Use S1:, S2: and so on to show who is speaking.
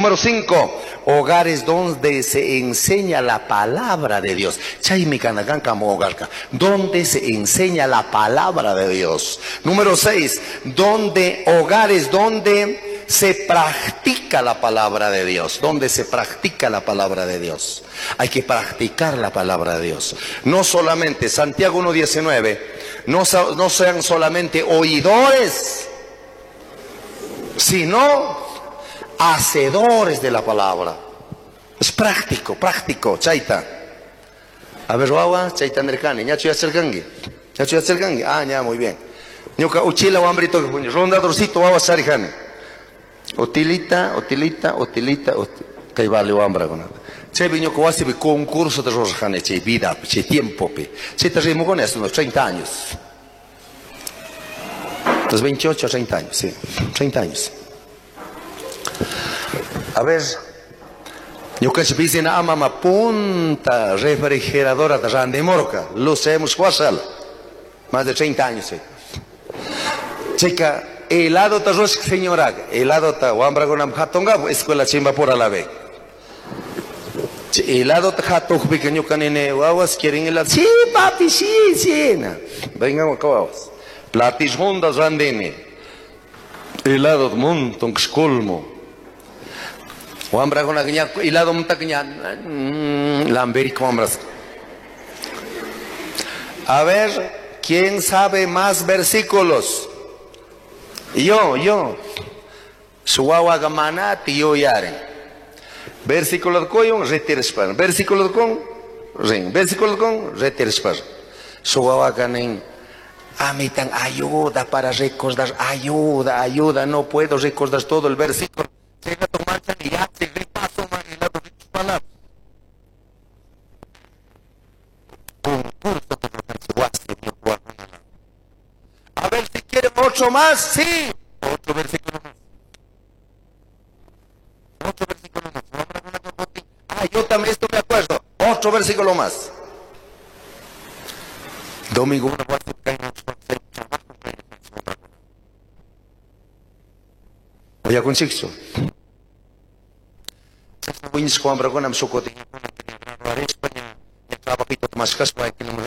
S1: Número 5, hogares donde se enseña la palabra de Dios. Donde se enseña la palabra de Dios. Número 6, hogares donde se practica la palabra de Dios. Donde se practica la palabra de Dios. Hay que practicar la palabra de Dios. No solamente, Santiago 1:19, no sean solamente oidores, sino hacedores de la palabra. Es práctico, chaita. A ver, wawa, chaita nercani, ñacho yacergangi. Ah, ya, muy bien. Ñuka uchila wambrito, ronda dorcito, wawa sarihani. Utilita. Kay vale wambra con nada. Che viño que wasi concurso de rosjane, che vida, che tiempo, pe. Che te rimo con esto, unos 30 años. Los 28 a 30 años, sí. 30 años. A ver, yo que se pise na ama punta refrigeradora de Randemorca, lo sabemos cuál, más de 30 años. Chica, helado ta rosk señora, helado ta wambra con amhatonga, escuela chimba por a la vez. Helado ta hatok pequeño canene, guaguas quieren helado. Sí, papi, sí. Venga, guaguas. Platis hondas randene. Helado montón colmo. Wambra con la guiña, helado monta guiña, lamberic wambras. A ver, ¿quién sabe más versículos? Yo. Suwawa gamanati yo yaren. Versículo de coyon, retirespan. Versículo de con, ring. Versículo de con, retirespan. Suwawa ganen. A mí tan ayuda para recordar, ayuda. No puedo recordar todo el versículo. Llega tu marcha y ya te gripazo, y la palabra. A ver si quieren 8 más, sí. 8 versículos más. Yo también estoy de acuerdo. 8 versículos más. Domingo una parte ya con sexo. Wins ko ambra ko nam suko din España. Ya trabajito más caspa que no